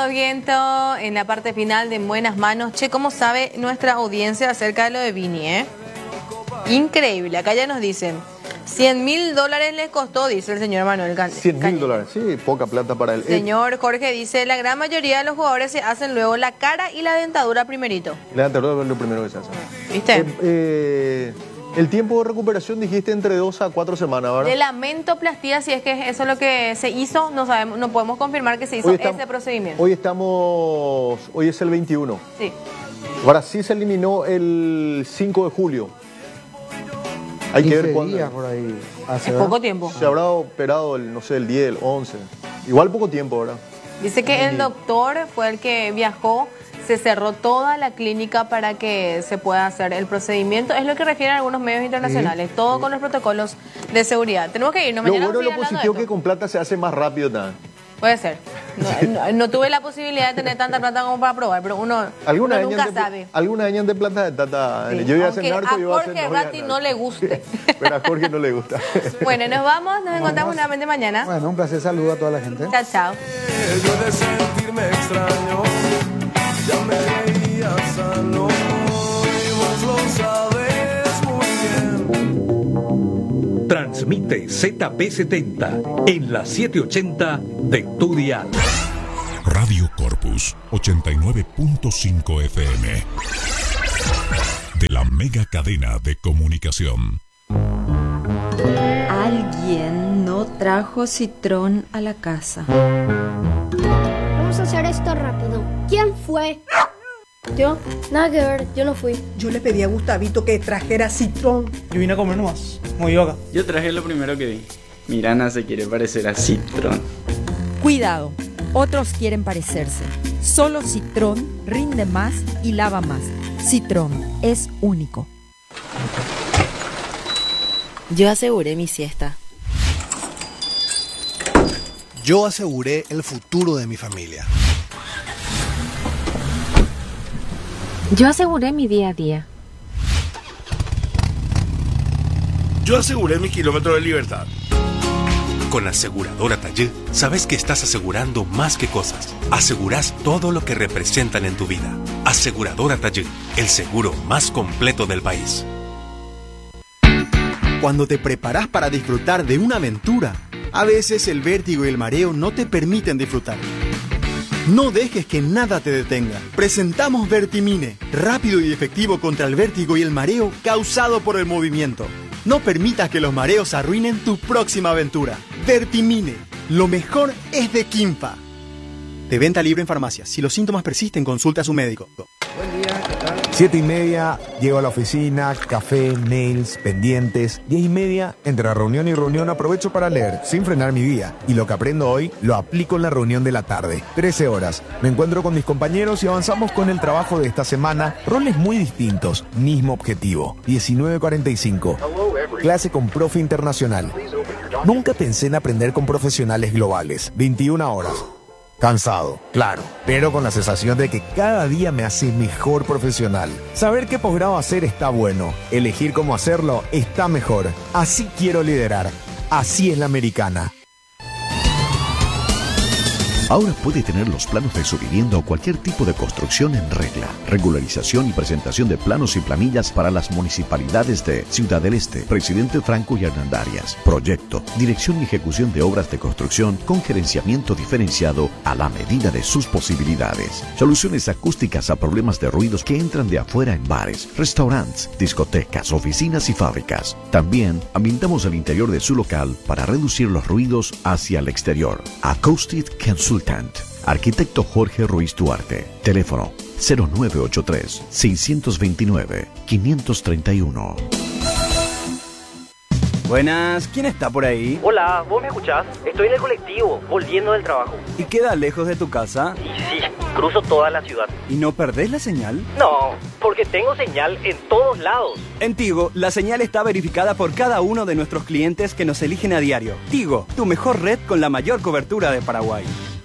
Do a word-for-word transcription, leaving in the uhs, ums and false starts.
Seguimos viendo en la parte final de En Buenas Manos. Che, ¿cómo sabe nuestra audiencia acerca de lo de Vini, eh? Increíble. Acá ya nos dicen, cien mil dólares le costó, dice el señor Manuel Can cien mil dólares, sí, poca plata para él. Señor Jorge dice, la gran mayoría de los jugadores se hacen luego la cara y la dentadura primerito. La dentadura es lo primero que se hace. ¿Viste? Eh, eh, el tiempo de recuperación dijiste entre dos a cuatro semanas, ¿verdad? De la mentoplastía, si es que eso es lo que se hizo, no sabemos, no podemos confirmar que se hizo Hoy estamos, ese procedimiento. Hoy estamos, hoy es el veintiuno. Sí. Brasil se eliminó el cinco de julio. Hay que ver cuándo. Por ahí hace, es poco tiempo. Se habrá operado el, no sé, el diez, el once. Igual poco tiempo, ¿verdad? Dice que el doctor fue el que viajó, se cerró toda la clínica para que se pueda hacer el procedimiento. Es lo que refieren algunos medios internacionales, sí, todo sí. Con los protocolos de seguridad. Tenemos que irnos. Mañana lo bueno, lo positivo que con plata se hace más rápido también. Puede ser. No, no, no tuve la posibilidad de tener tanta plata como para probar, pero uno, uno nunca de, sabe. Algunas años de plata de tata. Sí. Yo iba a hacer narco y iba a hacer Jorge Ratti no le guste. Pero a Jorge no le gusta. Bueno, nos vamos, nos encontramos nuevamente mañana. Bueno, un placer, saludo a toda la gente. Chao, chao. Yo de sentirme extraño, ya me veía sano, y vos lo sabes muy bien. Transmite Z P setenta en la setecientos ochenta de tu dial. Radio Corpus ochenta y nueve punto cinco F M. De la mega cadena de comunicación. Alguien no trajo citrón a la casa. Vamos a hacer esto rápido. ¿Quién fue? Yo, nada que ver, yo no fui. Yo le pedí a Gustavito que trajera citrón. Yo vine a comer nomás, muy yoga. Yo traje lo primero que vi. Mirana se quiere parecer a Citrón. Cuidado, otros quieren parecerse. Solo Citrón rinde más y lava más. Citrón es único. Yo aseguré mi siesta. Yo aseguré el futuro de mi familia. Yo aseguré mi día a día. Yo aseguré mi kilómetro de libertad. Con Aseguradora Taller, sabes que estás asegurando más que cosas. Asegurás todo lo que representan en tu vida. Aseguradora Taller, el seguro más completo del país. Cuando te preparas para disfrutar de una aventura, a veces el vértigo y el mareo no te permiten disfrutar. No dejes que nada te detenga. Presentamos Vertimine, rápido y efectivo contra el vértigo y el mareo causado por el movimiento. No permitas que los mareos arruinen tu próxima aventura. Vertimine, lo mejor es de Quimpa. De venta libre en farmacias. Si los síntomas persisten, consulta a su médico. Buen día, ¿qué tal? Siete y media, llego a la oficina, café, mails, pendientes. Diez y media, entre reunión y reunión aprovecho para leer, sin frenar mi día. Y lo que aprendo hoy, lo aplico en la reunión de la tarde. Trece horas, me encuentro con mis compañeros y avanzamos con el trabajo de esta semana. Roles muy distintos, mismo objetivo. diecinueve cuarenta y cinco, clase con profe internacional. Nunca pensé en aprender con profesionales globales. veintiuna horas. Cansado, claro, pero con la sensación de que cada día me hace mejor profesional. Saber qué posgrado hacer está bueno, elegir cómo hacerlo está mejor. Así quiero liderar, así es la americana. Ahora puede tener los planos de su vivienda o cualquier tipo de construcción en regla. Regularización y presentación de planos y planillas para las municipalidades de Ciudad del Este, Presidente Franco y Hernandarias. Proyecto, dirección y ejecución de obras de construcción con gerenciamiento diferenciado a la medida de sus posibilidades. Soluciones acústicas a problemas de ruidos que entran de afuera en bares, restaurantes, discotecas, oficinas y fábricas. También ambientamos el interior de su local para reducir los ruidos hacia el exterior. Acoustic Consultant. Arquitecto Jorge Ruiz Duarte. Teléfono cero nueve ocho tres, seis dos nueve, cinco tres uno. Buenas, ¿quién está por ahí? Hola, ¿vos me escuchás? Estoy en el colectivo, volviendo del trabajo. ¿Y queda lejos de tu casa? Y sí, cruzo toda la ciudad. ¿Y no perdés la señal? No, porque tengo señal en todos lados. En Tigo, la señal está verificada por cada uno de nuestros clientes que nos eligen a diario. Tigo, tu mejor red con la mayor cobertura de Paraguay.